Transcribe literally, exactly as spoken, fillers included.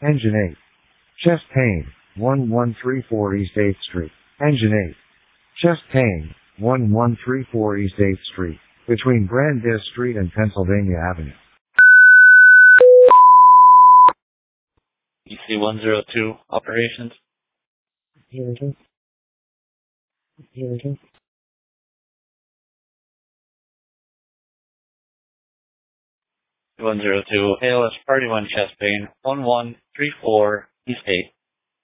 Engine eight. Chest pain, one one three four East eighth Street. Engine eight. Chest pain, one one three four East eighth Street, between Brandeis Street and Pennsylvania Avenue. E C one zero two, operations. Zero two. Zero two. one zero two, A L S Party one chest pain, one one three four East eight.